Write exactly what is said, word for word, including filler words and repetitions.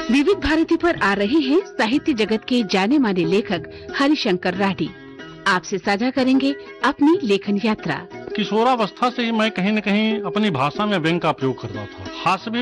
विविध भारती पर आ रहे हैं साहित्य जगत के जाने माने लेखक हरिशंकर राठी। आपसे साझा करेंगे अपनी लेखन यात्रा। किशोरावस्था से ही मैं कहीं न कहीं अपनी भाषा में व्यंग का प्रयोग करता था। हास्य भी